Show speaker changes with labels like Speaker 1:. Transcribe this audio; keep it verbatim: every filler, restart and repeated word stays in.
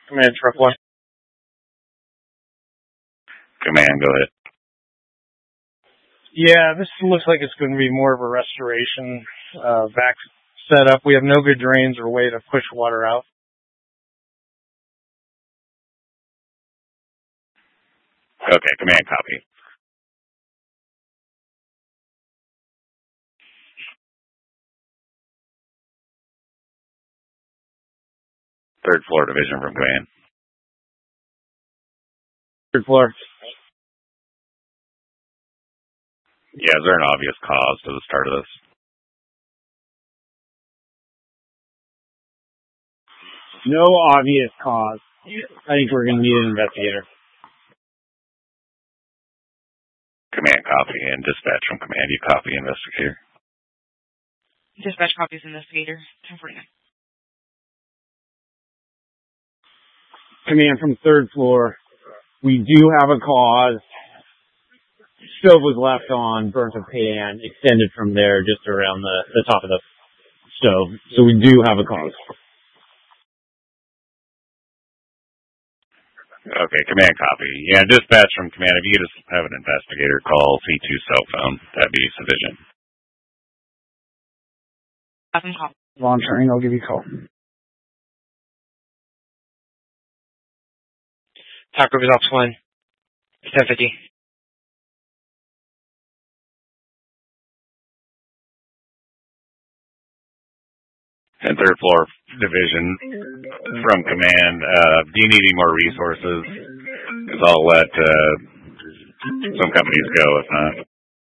Speaker 1: Command Truck one.
Speaker 2: Command, go ahead.
Speaker 1: Yeah, this looks like it's going to be more of a restoration uh, vac setup. We have no good drains or way to push water out.
Speaker 2: Okay, command, copy. Third floor division from command.
Speaker 1: Third floor.
Speaker 2: Yeah, is there an obvious cause to the start of this?
Speaker 1: No obvious cause. I think we're going to need an investigator.
Speaker 2: Command, copy, and dispatch from command. You copy investigator.
Speaker 3: Dispatch copies investigator. ten forty-nine.
Speaker 1: Command from third floor. We do have a cause. Stove was left on, burnt a pan, extended from there just around the, the top of the stove. So we do have a cause.
Speaker 2: Okay, command, copy. Yeah, dispatch from command. If you could just have an investigator call C two cell phone, that'd be sufficient.
Speaker 1: Monitoring, I'll give you a call.
Speaker 4: Taco is ops one. ten fifty.
Speaker 2: And third floor division from command. Uh, do you need any more resources? Because I'll let uh, some companies go if not.